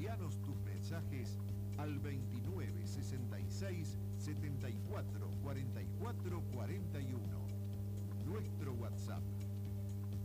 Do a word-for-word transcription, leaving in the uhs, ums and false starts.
Envíanos tus mensajes al veintinueve sesenta y seis setenta y cuatro cuarenta y cuatro cuarenta y uno.